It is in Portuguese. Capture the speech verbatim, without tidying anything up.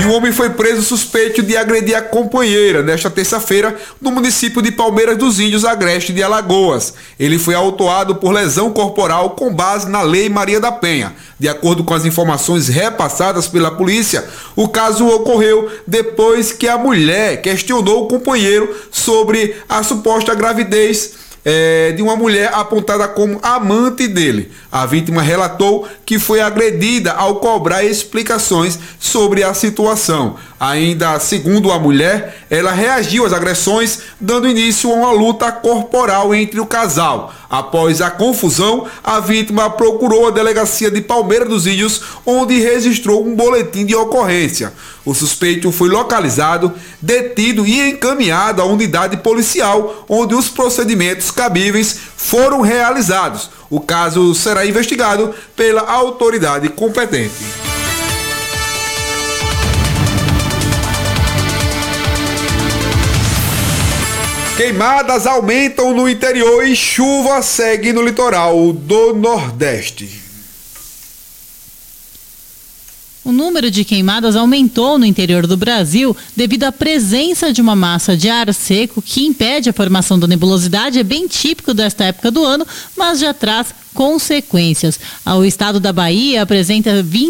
E um homem foi preso suspeito de agredir a companheira nesta terça-feira no município de Palmeiras dos Índios, agreste de Alagoas. Ele foi autuado por lesão corporal com base na Lei Maria da Penha. De acordo com as informações repassadas pela polícia, o caso ocorreu depois que a mulher questionou o companheiro sobre a suposta gravidez É, de uma mulher apontada como amante dele. A vítima relatou que foi agredida ao cobrar explicações sobre a situação. Ainda segundo a mulher, ela reagiu às agressões, dando início a uma luta corporal entre o casal. Após a confusão, a vítima procurou a delegacia de Palmeiras dos Índios, onde registrou um boletim de ocorrência. O suspeito foi localizado, detido e encaminhado à unidade policial, onde os procedimentos cabíveis foram realizados. O caso será investigado pela autoridade competente. Queimadas aumentam no interior e chuva segue no litoral do Nordeste. O número de queimadas aumentou no interior do Brasil devido à presença de uma massa de ar seco que impede a formação da nebulosidade. É bem típico desta época do ano, mas já traz consequências. O estado da Bahia apresenta vinte